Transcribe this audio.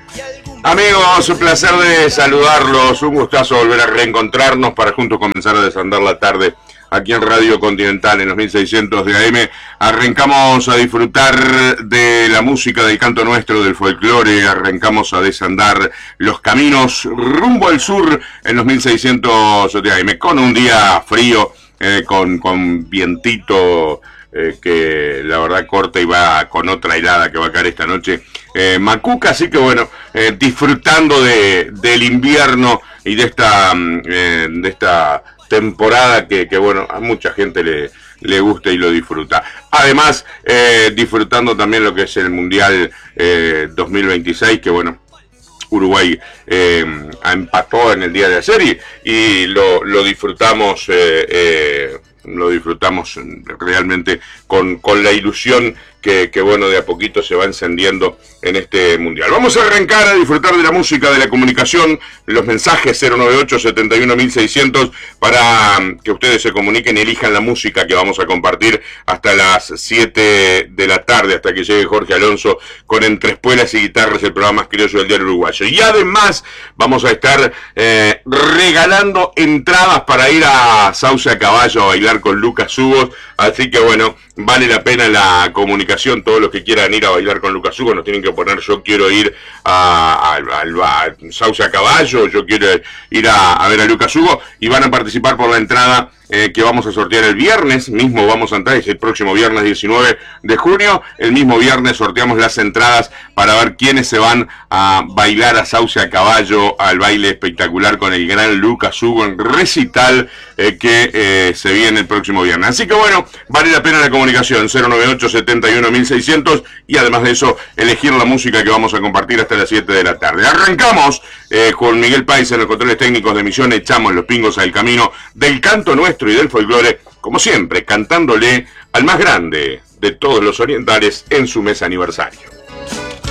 Amigos, un placer de saludarlos, un gustazo volver a reencontrarnos para juntos comenzar a desandar la tarde aquí en Radio Continental en los 1600 de AM. Arrancamos a disfrutar de la música, del canto nuestro, del folclore, arrancamos a desandar los caminos rumbo al sur en los 1600 de AM, con un día frío, con vientito, que la verdad corta y va con otra helada que va a caer esta noche, macuca, así que bueno, disfrutando del invierno y de esta temporada que bueno, a mucha gente le gusta y lo disfruta. Además, disfrutando también lo que es el Mundial 2026, que bueno, Uruguay empató en el día de ayer y lo disfrutamos. Lo disfrutamos realmente con la ilusión que bueno, de a poquito se va encendiendo en este mundial. Vamos a arrancar a disfrutar de la música, de la comunicación, los mensajes 098-71-1600 para que ustedes se comuniquen y elijan la música que vamos a compartir hasta las 7 de la tarde, hasta que llegue Jorge Alonso con Entre Espuelas y Guitarras, el programa más criollo del diario uruguayo. Y además vamos a estar regalando entradas para ir a Sauce a Caballo a bailar con Lucas Hugo, así que bueno, vale la pena la comunicación. Todos los que quieran ir a bailar con Lucas Hugo nos tienen que poner: yo quiero ir a Sauce a Caballo, yo quiero ir a ver a Lucas Hugo, y van a participar por la entrada que vamos a sortear el viernes mismo. Vamos a entrar, es el próximo viernes 19 de junio, el mismo viernes sorteamos las entradas para ver quiénes se van a bailar a Sauce a Caballo, al baile espectacular con el gran Lucas Hugo en recital que se viene el próximo viernes. Así que bueno, vale la pena la comunicación 098-71-1600, y además de eso elegir la música que vamos a compartir hasta las 7 de la tarde. Arrancamos con Miguel Páez en los controles técnicos de emisión. Echamos los pingos al camino del canto nuestro y del folclore, como siempre, cantándole al más grande de todos los orientales en su mes aniversario.